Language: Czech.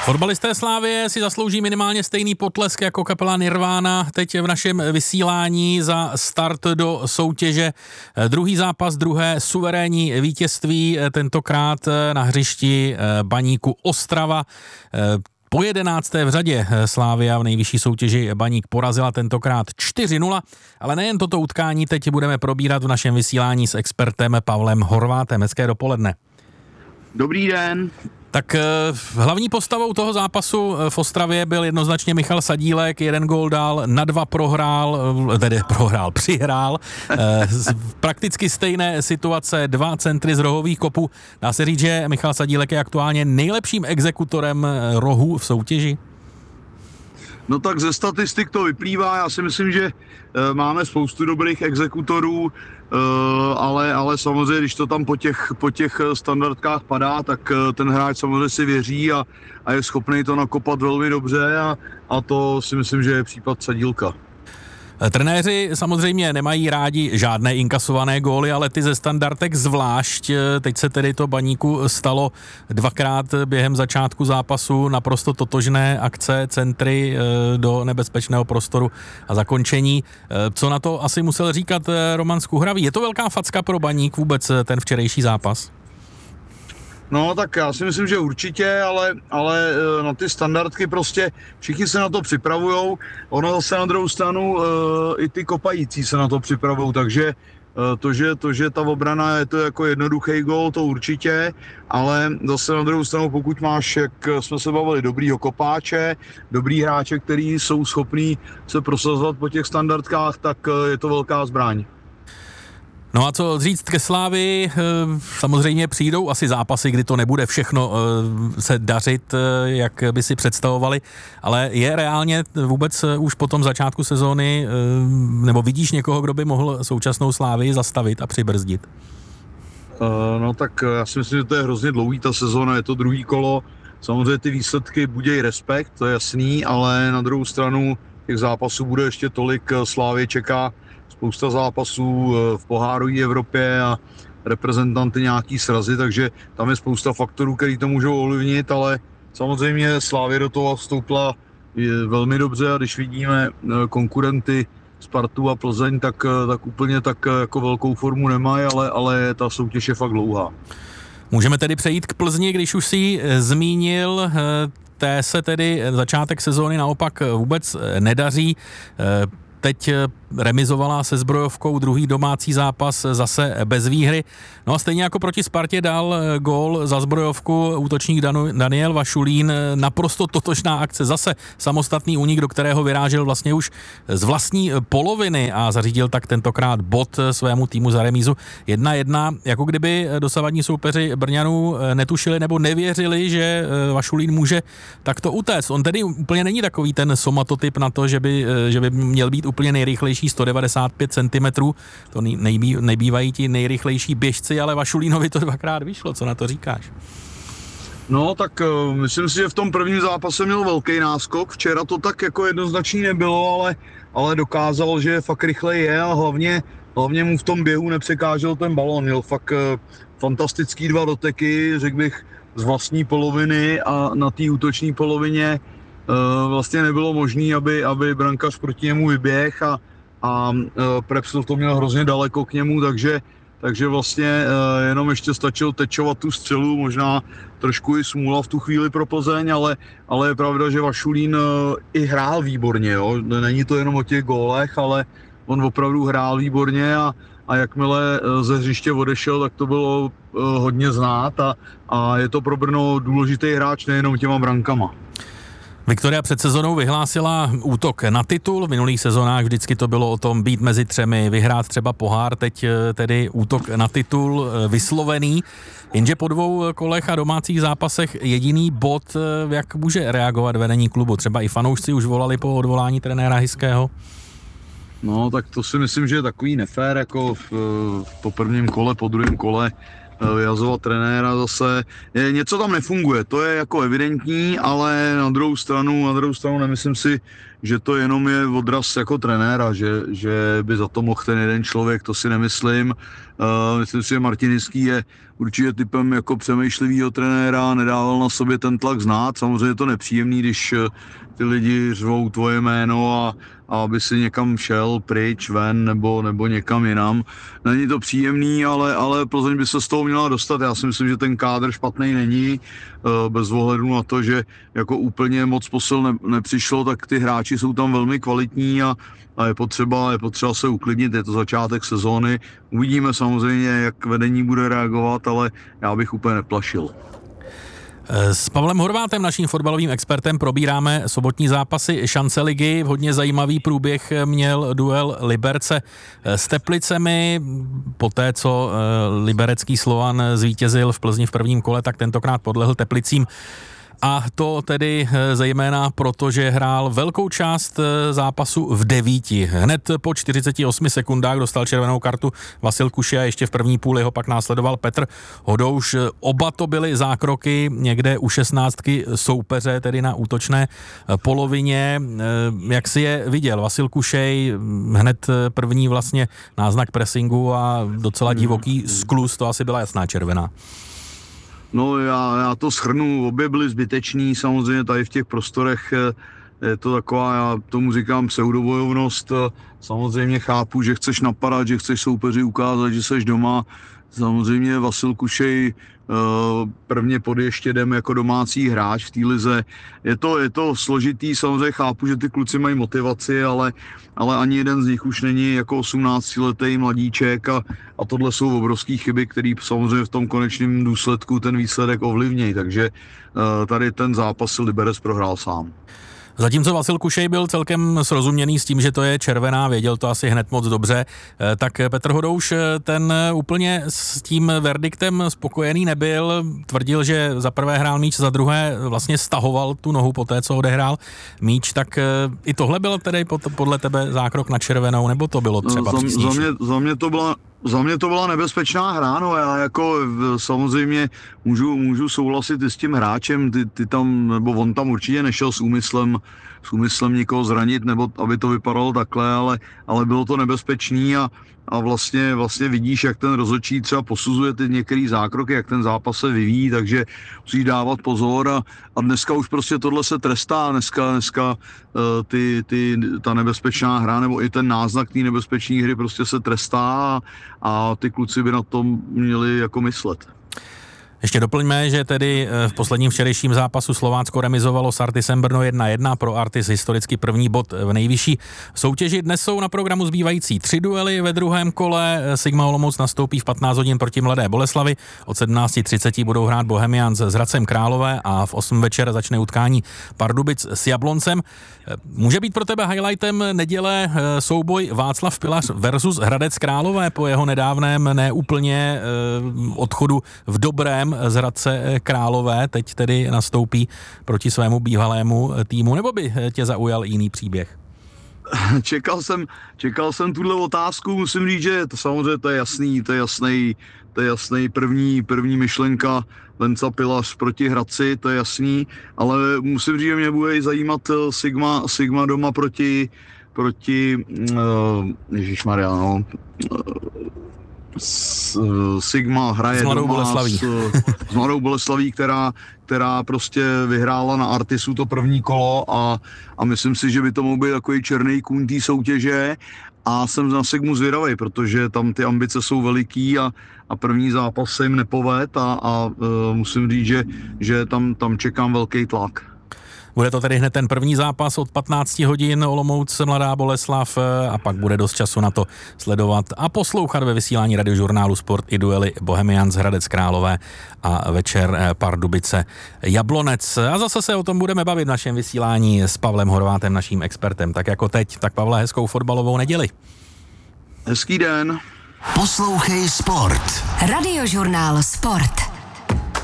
Fotbalisté Slavie si zaslouží minimálně stejný potlesk jako kapela Nirvana teď v našem vysílání za start do soutěže. Druhý zápas, druhé suverénní vítězství, tentokrát na hřišti Baníku Ostrava. Po 11. v řadě Slavia v nejvyšší soutěži Baník porazila tentokrát 4-0, ale nejen toto utkání teď budeme probírat v našem vysílání s expertem Pavlem Horvátem. Hezké dopoledne. Dobrý den. Tak hlavní postavou toho zápasu v Ostravě byl jednoznačně Michal Sadílek, 1 gól dal, na 2 přihrál. Prakticky stejné situace, 2 centry z rohových kopů. Dá se říct, že Michal Sadílek je aktuálně nejlepším exekutorem rohů v soutěži? No tak ze statistik to vyplývá, já si myslím, že máme spoustu dobrých exekutorů, ale samozřejmě, když to tam po těch standardkách padá, tak ten hráč samozřejmě si věří a je schopný to nakopat velmi dobře a to si myslím, že je případ Sadílka. Trenéři samozřejmě nemají rádi žádné inkasované góly, ale ty ze standardek zvlášť. Teď se tedy to Baníku stalo 2krát během začátku zápasu, naprosto totožné akce, centry do nebezpečného prostoru a zakončení. Co na to asi musel říkat Roman Skuhravý? Je to velká facka pro Baník vůbec ten včerejší zápas? No tak já si myslím, že určitě, ale na ty standardky prostě všichni se na to připravujou. Ono zase na druhou stranu i ty kopající se na to připravují, takže to, že ta obrana je to jako jednoduchý gól, to určitě, ale zase na druhou stranu, pokud máš, jak jsme se bavili, dobrýho kopáče, dobrý hráče, který jsou schopní se prosazovat po těch standardkách, tak je to velká zbraň. No a co říct ke Slavii, samozřejmě přijdou asi zápasy, kdy to nebude všechno se dařit, jak by si představovali, ale je reálně vůbec už po tom začátku sezóny, nebo vidíš někoho, kdo by mohl současnou Slavii zastavit a přibrzdit? No tak já si myslím, že to je hrozně dlouhý ta sezóna, je to druhý kolo, samozřejmě ty výsledky budějí respekt, to je jasný, ale na druhou stranu těch zápasů bude ještě tolik, Slavii čeká spousta zápasů v pohárové Evropě a reprezentanty nějaký srazy, takže tam je spousta faktorů, který to můžou ovlivnit, ale samozřejmě Slavia do toho vstoupila velmi dobře a když vidíme konkurenty Spartu a Plzeň, tak úplně tak jako velkou formu nemají, ale ta soutěž je fakt dlouhá. Můžeme tedy přejít k Plzni, když už si ji zmínil. Té se tedy začátek sezóny naopak vůbec nedaří. Teď remizovala se Zbrojovkou, druhý domácí zápas zase bez výhry. No a stejně jako proti Spartě dal gól za Zbrojovku útočník Daniel Vašulín. Naprosto totožná akce, zase samostatný únik, do kterého vyrážel vlastně už z vlastní poloviny a zařídil tak tentokrát bod svému týmu za remízu 1-1. Jako kdyby dosavadní soupeři Brňanů netušili nebo nevěřili, že Vašulín může takto utéct. On tedy úplně není takový ten somatotyp na to, že by měl být úplně nejrychlejší 195 cm, to nebývají ti nejrychlejší běžci, ale Vašulínovi to 2krát vyšlo, co na to říkáš? No tak myslím si, že v tom prvním zápase měl velký náskok, včera to tak jako jednoznačný nebylo, ale dokázal, že fakt rychle je a hlavně mu v tom běhu nepřekážel ten balon, měl fakt fantastický 2 doteky, řekl bych, z vlastní poloviny a na té útoční polovině vlastně nebylo možné, aby brankář proti němu vyběh a Prepsl to měl hrozně daleko k němu, takže vlastně jenom ještě stačil tečovat tu střelu, možná trošku i smůla v tu chvíli pro Plzeň, ale je pravda, že Vašulín i hrál výborně, jo? Není to jenom o těch gólech, ale on opravdu hrál výborně a jakmile ze hřiště odešel, tak to bylo hodně znát a je to pro Brno důležitý hráč nejenom těma brankama. Viktoria před sezónou vyhlásila útok na titul. V minulých sezónách vždycky to bylo o tom být mezi třemi, vyhrát třeba pohár, teď tedy útok na titul vyslovený. Jenže po 2 kolech a domácích zápasech jediný bod, jak může reagovat vedení klubu. Třeba i fanoušci už volali po odvolání trenéra Hyského. No tak to si myslím, že je takový nefér, jako po prvním kole, po druhém kole vyhazovat trenéra zase. Něco tam nefunguje, to je jako evidentní, ale na druhou stranu nemyslím si, že to jenom je odraz jako trenéra, že by za to mohl ten jeden člověk, to si nemyslím. Myslím si, že Martin Hyský je určitě typem jako přemýšlivýho trenéra, nedával na sobě ten tlak znát. Samozřejmě je to nepříjemný, když ty lidi řvou tvoje jméno a aby si někam šel pryč, ven nebo někam jinam. Není to příjemný, ale Plzeň by se z toho měla dostat. Já si myslím, že ten kádr špatný není, bez ohledu na to, že jako úplně moc posil nepřišlo, tak ty hráči jsou tam velmi kvalitní a je potřeba se uklidnit, je to začátek sezóny. Uvidíme samozřejmě, jak vedení bude reagovat, ale já bych úplně neplašil. S Pavlem Horvátem, naším fotbalovým expertem, probíráme sobotní zápasy šance ligy. Hodně zajímavý průběh měl duel Liberce s Teplicemi. Poté, co liberecký Slovan zvítězil v Plzni v prvním kole, tak tentokrát podlehl Teplicím. A to tedy zejména proto, že hrál velkou část zápasu v 9. Hned po 48 sekundách dostal červenou kartu Vasil Kuše a ještě v první půli ho pak následoval Petr Hodouš. Oba to byly zákroky někde u 16 soupeře, tedy na útočné polovině. Jak si je viděl? Vasil Kušej, hned první vlastně náznak pressingu a docela divoký skluz, to asi byla jasná červená. No já to shrnu, obě byly zbytečný, samozřejmě tady v těch prostorech je to taková, já tomu říkám pseudobojovnost, samozřejmě chápu, že chceš napadat, že chceš soupeři ukázat, že seš doma, samozřejmě Vasil Kušej prvně pod Ještědem jako domácí hráč v té lize. Je to složitý, samozřejmě chápu, že ty kluci mají motivaci, ale ani jeden z nich už není jako 18letý mladíček a tohle jsou obrovské chyby, které samozřejmě v tom konečném důsledku ten výsledek ovlivní, takže tady ten zápas si Liberec prohrál sám. Zatímco Vasil Kušej byl celkem srozuměný s tím, že to je červená, věděl to asi hned moc dobře, tak Petr Hodouš ten úplně s tím verdiktem spokojený nebyl. Tvrdil, že za prvé hrál míč, za druhé vlastně stahoval tu nohu po té, co odehrál míč, tak i tohle bylo tedy podle tebe zákrok na červenou, nebo to bylo třeba přísnější? Za mě to byla nebezpečná hra, no já jako samozřejmě můžu souhlasit i s tím hráčem, ty tam, nebo on tam určitě nešel s úmyslem někoho zranit, nebo aby to vypadalo takhle, ale bylo to nebezpečný a vlastně vidíš, jak ten rozhodčí třeba posuzuje ty některé zákroky, jak ten zápas se vyvíjí, takže musíš dávat pozor a dneska už prostě tohle se trestá, dneska ta nebezpečná hra nebo i ten náznak té nebezpečné hry prostě se trestá a ty kluci by na tom měli jako myslet. Ještě doplňme, že tedy v posledním včerejším zápasu Slovácko remizovalo s Artisem Brno 1-1, pro Artis historicky první bod v nejvyšší soutěži. Dnes jsou na programu zbývající 3 duely ve druhém kole. Sigma Olomouc nastoupí v 15 hodin proti Mladé Boleslavi, od 17:30 budou hrát Bohemians s Hradcem Králové a v 8 večer začne utkání Pardubic s Jabloncem. Může být pro tebe highlightem neděle souboj Václav Pilař versus Hradec Králové po jeho nedávném neúplně odchodu v dobrém z Hradce Králové, teď tedy nastoupí proti svému bývalému týmu, nebo by tě zaujal jiný příběh? Čekal jsem tuhle otázku, musím říct, že to samozřejmě to je jasný první myšlenka Venca Pilař proti Hradci, to je jasný, ale musím říct, že mě bude zajímat Sigma doma proti ježišmarja, no, Sigma hraje doma s Mladou Boleslaví, která prostě vyhrála na Artisu to první kolo a myslím si, že by to mohl být takový černý kůň té soutěže a jsem na Sigmu zvědavej, protože tam ty ambice jsou veliký a první zápas se jim nepoved a musím říct, že tam čekám velký tlak. Bude to tedy hned ten první zápas od 15 hodin Olomouc Mladá Boleslav a pak bude dost času na to sledovat a poslouchat ve vysílání Radiožurnálu Sport i duely Bohemians Hradec Králové a večer Pardubice Jablonec. A zase se o tom budeme bavit v našem vysílání s Pavlem Horvátem, naším expertem. Tak jako teď, tak Pavle, hezkou fotbalovou neděli. Hezký den. Poslouchej Sport. Radiožurnál Sport.